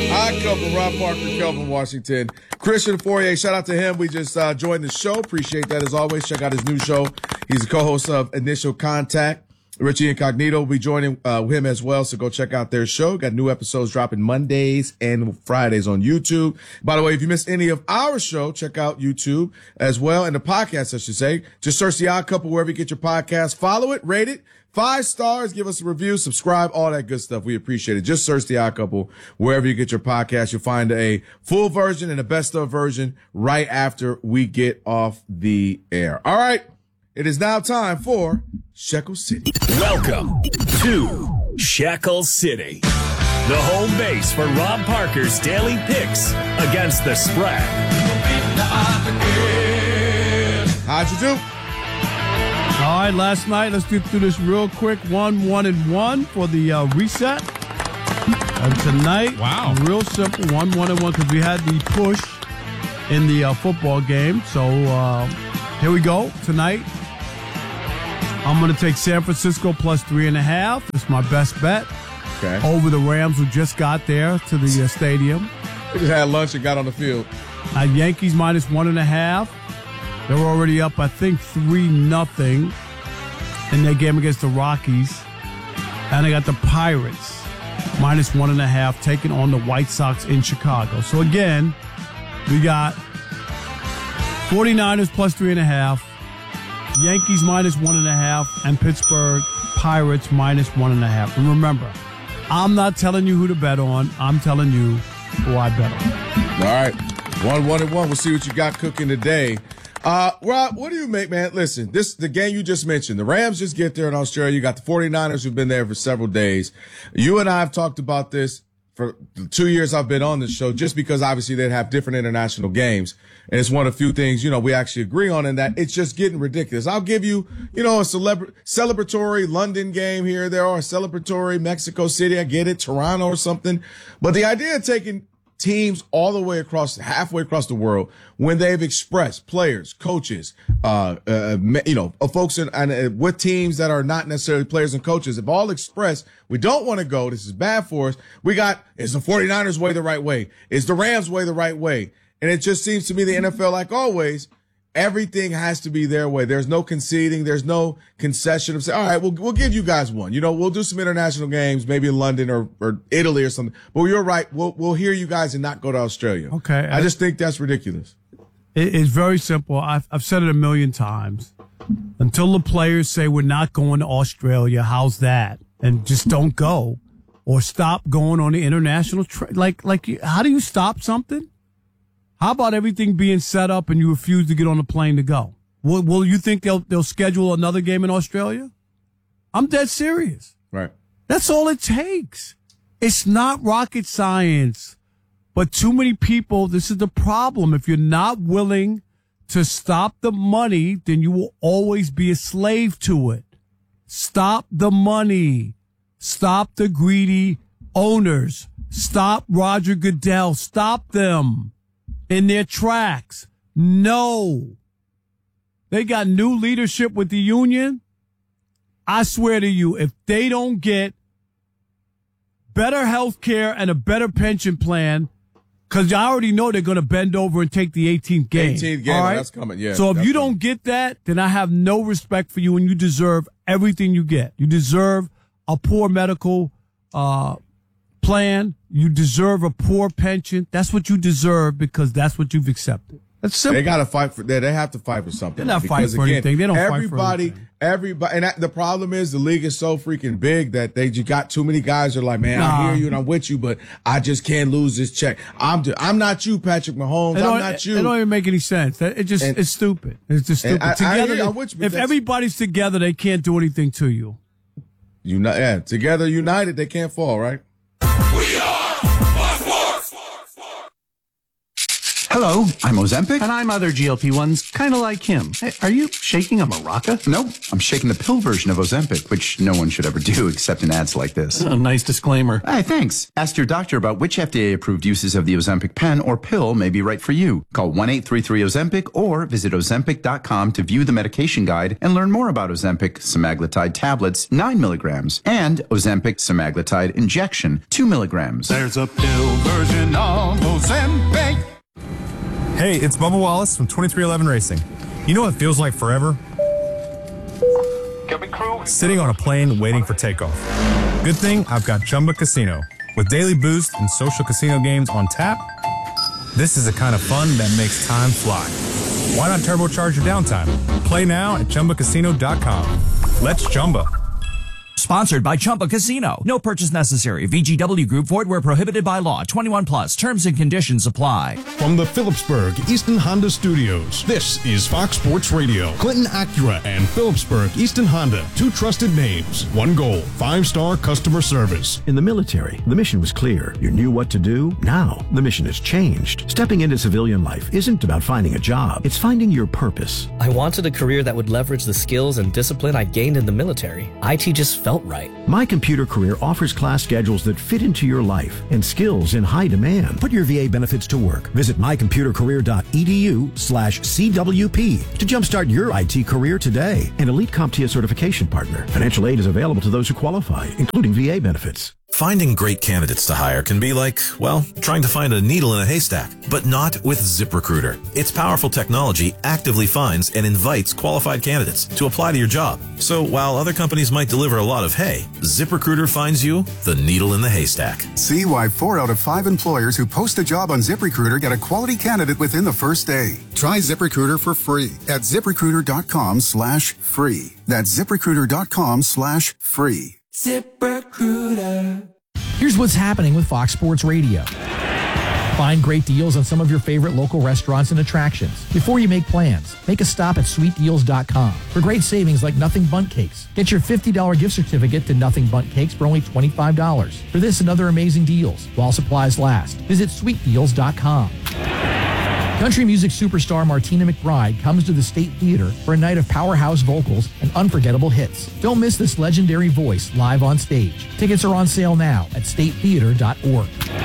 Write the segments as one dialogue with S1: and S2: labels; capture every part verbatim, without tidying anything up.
S1: Odd Couple, Rob Parker, Kelvin Washington. Christian Fourier, shout out to him. We just uh, joined the show. Appreciate that as always. Check out his new show. He's a co-host of Initial Contact. Richie Incognito will be joining uh, him as well, so go check out their show. Got new episodes dropping Mondays and Fridays on YouTube. By the way, if you missed any of our show, check out YouTube as well, and the podcast, I should say. Just search The Odd Couple wherever you get your podcast. Follow it, rate it. Five stars, give us a review, subscribe, all that good stuff. We appreciate it. Just search The Odd Couple wherever you get your podcast. You'll find a full version and a best of version right after we get off the air. All right. It is now time for Shekel City.
S2: Welcome to Shekel City, the home base for Rob Parker's daily picks against the spread.
S1: How'd you do?
S3: All right, last night, let's get through this real quick. One, one, and one for the uh, reset. And tonight,
S4: wow,
S3: real simple, one, one, and one, because we had the push in the uh, football game. So uh, here we go. Tonight, I'm going to take San Francisco plus three and a half. It's my best bet.
S1: Okay.
S3: Over the Rams who just got there to the uh, stadium.
S1: We just had lunch and got on the field.
S3: Uh, Yankees minus one and a half. They were already up, I think, three nothing in their game against the Rockies. And I got the Pirates minus one and a half taking on the White Sox in Chicago. So again, we got 49ers plus three and a half. Yankees minus one and a half, and Pittsburgh Pirates minus one and a half. And remember, I'm not telling you who to bet on. I'm telling you who I bet on.
S1: All right. One, one, and one. We'll see what you got cooking today. Uh, Rob, what do you make, man? Listen, this, the game you just mentioned, the Rams just get there in Australia. You got the 49ers who've been there for several days. You and I have talked about this for the two years I've been on this show, just because obviously they'd have different international games. And it's one of the few things, you know, we actually agree on, in that it's just getting ridiculous. I'll give you, you know, a celebra- celebratory London game here, there, or a celebratory Mexico City. I get it, Toronto or something. But the idea of taking teams all the way across, halfway across the world, when they've expressed, players, coaches, uh, uh you know, uh, folks in, and uh, with teams that are not necessarily players and coaches, have all expressed, we don't want to go. This is bad for us. We got, is the 49ers way the right way? Is the Rams way the right way? And it just seems to me the N F L, like always, everything has to be their way. There's no conceding. There's no concession of saying, all right, we'll, we'll give you guys one. You know, we'll do some international games, maybe in London or, or Italy or something. But you're right. We'll, we'll hear you guys and not go to Australia.
S3: Okay.
S1: I just think that's ridiculous.
S3: It, it's very simple. I've, I've said it a million times. Until the players say we're not going to Australia, how's that? And just don't go, or stop going on the international tra- like, like, how do you stop something? How about everything being set up and you refuse to get on the plane to go? Will, will you think they'll they'll schedule another game in Australia? I'm dead serious.
S1: Right.
S3: That's all it takes. It's not rocket science. But too many people, this is the problem. If you're not willing to stop the money, then you will always be a slave to it. Stop the money. Stop the greedy owners. Stop Roger Goodell. Stop them in their tracks. No. They got new leadership with the union. I swear to you, if they don't get better health care and a better pension plan, because I already know they're going to bend over and take the eighteenth game.
S1: eighteenth game,
S3: all right?
S1: That's coming, yeah.
S3: So if you
S1: coming.
S3: don't get that, then I have no respect for you, and you deserve everything you get. You deserve a poor medical uh plan. You deserve a poor pension. That's what you deserve, because that's what you've accepted. That's simple.
S1: They got to fight for that. They have to fight for something.
S3: They're not fighting
S1: Because,
S3: for
S1: again,
S3: anything. They don't
S1: everybody,
S3: fight for anything.
S1: Everybody, and that, the problem is the league is so freaking big that they just got too many guys who are like, man,
S3: Nah.
S1: I hear you and I'm with you, but I just can't lose this check. I'm just, I'm not you, Patrick Mahomes.
S3: It
S1: I'm
S3: don't,
S1: not you.
S3: It don't even make any sense. That- It just
S1: And-
S3: it's stupid. It's just
S1: and
S3: stupid.
S1: I- I
S3: Together,
S1: hear you. I'm with you, but
S3: if
S1: that's-
S3: everybody's together, they can't do anything to you.
S1: Uni- yeah, together, united, they can't fall, right?
S2: We are
S4: Hello, I'm Ozempic.
S5: And I'm other G L P ones, kind of like him. Hey, are you shaking a maraca?
S4: No, I'm shaking the pill version of Ozempic, which no one should ever do except in ads like this.
S5: A nice disclaimer.
S4: Hey, thanks. Ask your doctor about which F D A-approved uses of the Ozempic pen or pill may be right for you. Call one eight three three Ozempic or visit ozempic dot com to view the medication guide and learn more about Ozempic semaglutide tablets, nine milligrams, and Ozempic semaglutide injection, two milligrams.
S6: There's a pill version of Ozempic.
S7: Hey, it's Bubba Wallace from twenty-three eleven Racing. You know what feels like forever? Sitting on a plane waiting for takeoff. Good thing I've got Chumba Casino. With daily boost and social casino games on tap, this is the kind of fun that makes time fly. Why not turbocharge your downtime? Play now at chumba casino dot com. Let's Chumba.
S8: Sponsored by Chumba Casino. No purchase necessary. V G W Group. Void where prohibited by law. twenty-one plus. Terms and conditions apply.
S9: From the Phillipsburg Easton Honda Studios, this is Fox Sports Radio. Clinton Acura and Phillipsburg Easton Honda. Two trusted names. One goal. Five-star customer service.
S10: In the military, the mission was clear. You knew what to do. Now, the mission has changed. Stepping into civilian life isn't about finding a job. It's finding your purpose.
S11: I wanted a career that would leverage the skills and discipline I gained in the military. I T just felt right.
S10: My Computer Career offers class schedules that fit into your life and skills in high demand. Put your V A benefits to work. Visit my computer career dot e d u slash C W P to jumpstart your I T career today. An Elite CompTIA certification partner. Financial aid is available to those who qualify, including V A benefits.
S12: Finding great candidates to hire can be like, well, trying to find a needle in a haystack, but not with ZipRecruiter. Its powerful technology actively finds and invites qualified candidates to apply to your job. So while other companies might deliver a lot of hay, ZipRecruiter finds you the needle in the haystack.
S13: See why four out of five employers who post a job on ZipRecruiter get a quality candidate within the first day. Try ZipRecruiter for free at ZipRecruiter dot com slash free. That's ZipRecruiter dot com slash free.
S14: ZipRecruiter. Here's what's happening with Fox Sports Radio. Find great deals on some of your favorite local restaurants and attractions. Before you make plans, make a stop at sweet deals dot com for great savings like Nothing Bundt Cakes. Get your fifty dollars gift certificate to Nothing Bundt Cakes for only twenty-five dollars. For this and other amazing deals, while supplies last, visit sweet deals dot com. Country music superstar Martina McBride comes to the State Theater for a night of powerhouse vocals and unforgettable hits. Don't miss this legendary voice live on stage. Tickets are on sale now at state theater dot org.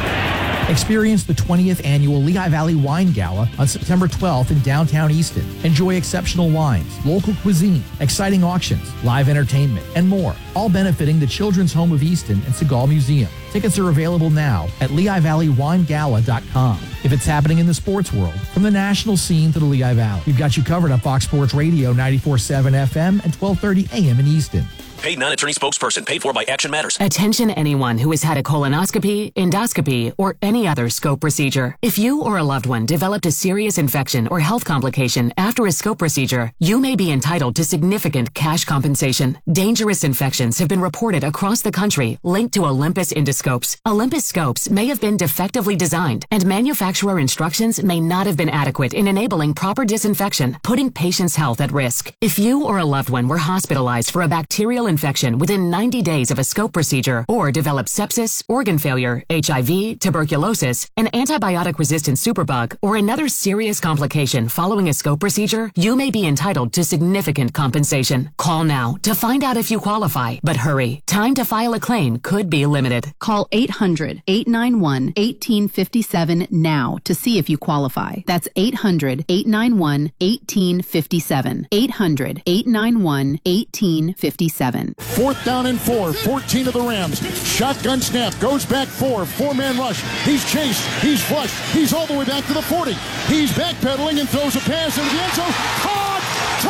S14: Experience the twentieth annual Lehigh Valley Wine Gala on September twelfth in downtown Easton. Enjoy exceptional wines, local cuisine, exciting auctions, live entertainment, and more, all benefiting the Children's Home of Easton and Segal Museum. Tickets are available now at lehigh valley wine gala dot com. If it's happening in the sports world, from the national scene to the Lehigh Valley, we've got you covered on Fox Sports Radio ninety-four point seven F M and twelve thirty A M in Easton.
S15: Paid non-attorney spokesperson. Paid for by Action Matters.
S16: Attention anyone who has had a colonoscopy, endoscopy, or any other scope procedure. If you or a loved one developed a serious infection or health complication after a scope procedure, you may be entitled to significant cash compensation. Dangerous infections have been reported across the country linked to Olympus endoscopes. Olympus scopes may have been defectively designed, and manufacturer instructions may not have been adequate in enabling proper disinfection, putting patients' health at risk. If you or a loved one were hospitalized for a bacterial infection within ninety days of a scope procedure, or developed sepsis, organ failure, H I V, tuberculosis, an antibiotic-resistant superbug, or another serious complication following a scope procedure, you may be entitled to significant compensation. Call now to find out if you qualify, but hurry. Time to file a claim could be limited.
S17: Call eight hundred, eight nine one, one eight five seven now to see if you qualify. That's eight hundred, eight nine one, one eight five seven. eight hundred, eight nine one, one eight five seven.
S18: Fourth down and four, fourteen of the Rams. Shotgun snap, goes back four, four-man rush. He's chased, he's flushed, he's all the way back to the forty. He's backpedaling and throws a pass into the end zone. Caught!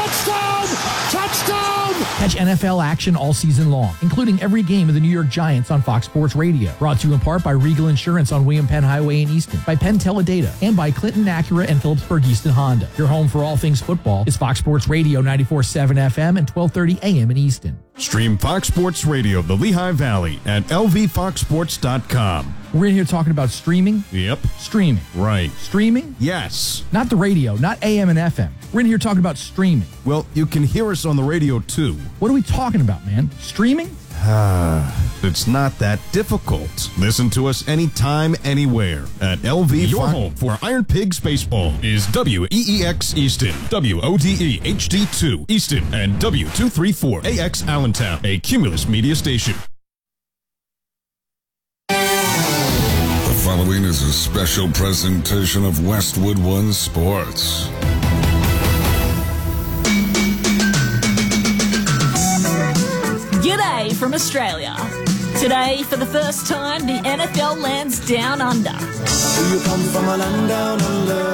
S18: Touchdown! Touchdown!
S14: Catch N F L action all season long, including every game of the New York Giants on Fox Sports Radio. Brought to you in part by Regal Insurance on William Penn Highway in Easton, by Penn Teledata, and by Clinton Acura and Phillipsburg Easton Honda. Your home for all things football is Fox Sports Radio ninety-four point seven F M and twelve thirty A M in Easton.
S9: Stream Fox Sports Radio of the Lehigh Valley at L V fox sports dot com.
S14: We're in here talking about streaming.
S9: Yep.
S14: Streaming.
S9: Right.
S14: Streaming?
S9: Yes.
S14: Not the radio, not A M and F M. We're in here talking about streaming.
S9: Well, you can hear us on the radio too.
S14: What are we talking about, man? Streaming?
S9: It's not that difficult. Listen to us anytime, anywhere at L V. Your Fox. Home for Iron Pigs Baseball is W E E X Easton, W O D E H D two Easton, and W two thirty-four A X Allentown, a Cumulus media station.
S19: The following is a special presentation of Westwood One Sports.
S20: G'day from Australia. Today, for the first time, the N F L lands down under.
S21: Do you come from a land down under?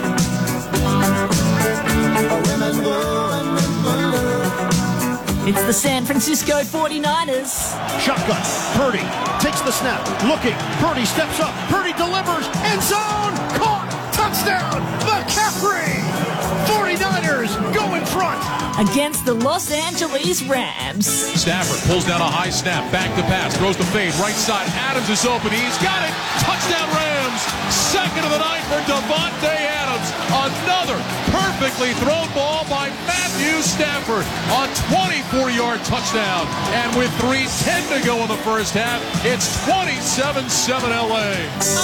S21: Women go and men wonder.
S20: It's the San Francisco forty-niners.
S18: Shotgun. Purdy takes the snap. Looking. Purdy steps up. Purdy delivers. End zone. Caught. Touchdown. McCaffrey. forty-niners go in front.
S20: Against the Los Angeles Rams.
S22: Stafford pulls down a high snap. Back to pass. Throws the fade. Right side. Adams is open. He's got it. Touchdown Rams. Second of the night for Devontae Adams. Another perfectly thrown ball by Matthew Stafford. A twenty-four-yard touchdown. And with three ten to go in the first half, it's twenty-seven seven L A.